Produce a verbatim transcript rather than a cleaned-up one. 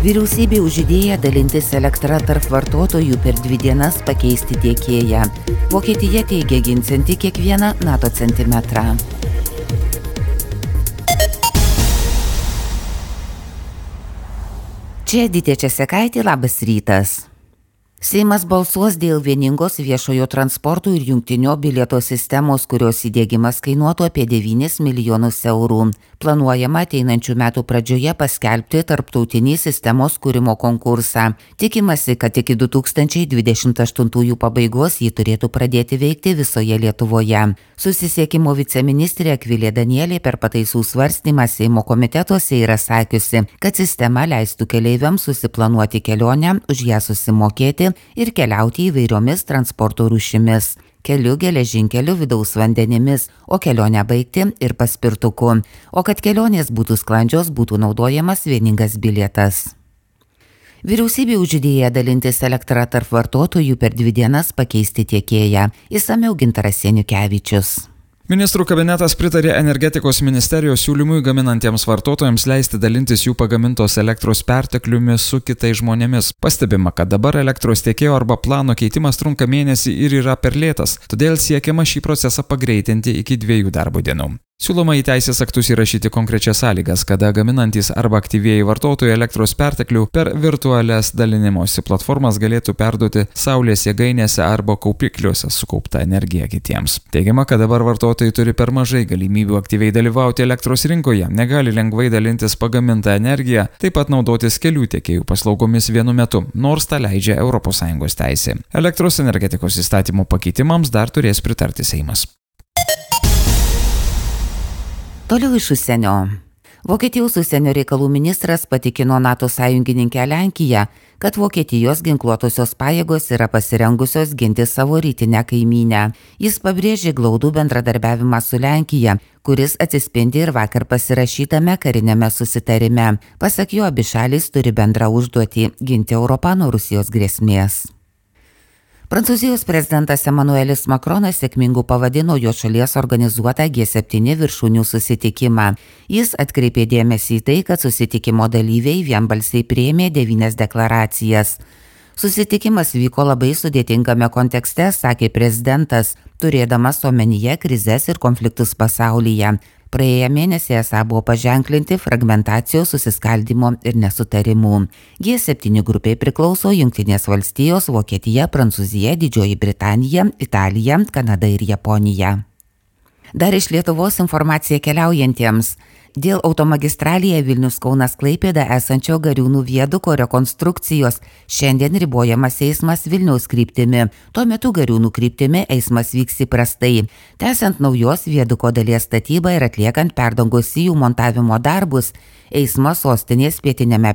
Vyriausybė užidėja dalintis elektrą tarp vartotojų per dvi dienas pakeisti tiekėją. Vokietija teigia ginsianti kiekvieną NATO centimetrą. Čia Editė Česekaitė, labas rytas. Seimas balsuos dėl vieningos viešojo transporto ir jungtinio bilieto sistemos, kurios įdiegimas kainuotų apie devynis milijonus eurų. Planuojama ateinančių metų pradžioje paskelbti tarptautinį sistemos kūrimo konkursą. Tikimasi, kad iki du tūkstančiai dvidešimt aštuntųjų pabaigos jį turėtų pradėti veikti visoje Lietuvoje. Susisiekimo viceministrė Akvilė Danielė per pataisų svarstymą Seimo komitetuose yra sakiusi, kad sistema leistų keleiviams susiplanuoti kelionę, už ją susimokėti ir keliauti įvairiomis transporto rūšimis – keliu, geležinkeliu, vidaus vandenimis, o kelionę baigti ir paspirtuku. O kad kelionės būtų sklandžios, būtų naudojamas vieningas bilietas. Vyriausybė užidėja dalintis elektrą tarp vartotojų per dvi dienas pakeisti tiekėją. Išsamiau Gintaras Seniukevičius. Ministrų kabinetas pritarė energetikos ministerijos siūlymui gaminantiems vartotojams leisti dalintis jų pagamintos elektros pertekliumi su kitais žmonėmis. Pastebima, kad dabar elektros tiekėjo arba plano keitimas trunka mėnesį ir yra per lėtas, todėl siekiama šį procesą pagreitinti iki dviejų darbo dienų. Siūloma į teisės aktus įrašyti konkrečias sąlygas, kada gaminantys arba aktyvieji vartotojai elektros perteklių per virtualias dalinimosi platformas galėtų perduoti saulės jėgainėse arba kaupikliuose sukauptą energiją kitiems. Teigiama, kad dabar vartotojai turi per mažai galimybių aktyviai dalyvauti elektros rinkoje, negali lengvai dalintis pagamintą energiją, taip pat naudotis kelių tiekėjų paslaugomis vienu metu, nors tą leidžia Europos Sąjungos teisė. Elektros energetikos įstatymų pakeitimams dar turės pritarti Seimas. Toliau iš užsienio. Vokietijos užsienio reikalų ministras patikino NATO sąjungininkę Lenkiją, kad Vokietijos ginkluotosios pajėgos yra pasirengusios ginti savo rytinę kaimynę. Jis pabrėžė glaudų bendradarbiavimą su Lenkija, kuris atsispindi ir vakar pasirašytame karinėme susitarime. Pasak jo, abi šalys turi bendrą užduotį – ginti Europą nuo Rusijos grėsmės. Prancūzijos prezidentas Emanuelis Makronas sėkmingu pavadino jo šalies organizuotą G septyni viršūnių susitikimą. Jis atkreipė dėmesį į tai, kad susitikimo dalyviai vienbalsiai priėmė devynias deklaracijas. Susitikimas vyko labai sudėtingame kontekste, sakė prezidentas, turėdamas omenyje krizes ir konfliktus pasaulyje. Praėję mėnesį esą buvo paženklinti fragmentacijos, susiskaldymo ir nesutarimų. G septyni grupiai priklauso Jungtinės valstijos, Vokietija, Prancūzija, Didžioji Britanija, Italija, Kanada ir Japonija. Dar iš Lietuvos informacija keliaujantiems. Dėl automagistralėje Vilnius-Kaunas-Klaipėda esančio Gariūnų viaduko rekonstrukcijos šiandien ribojamas eismas Vilniaus kryptimi. Tuo metu Gariūnų kryptimi eismas vyks įprastai. Tęsiant naujos viaduko dalies statybą ir atliekant perdangos sijų montavimo darbus, eismas sostinės pietiniame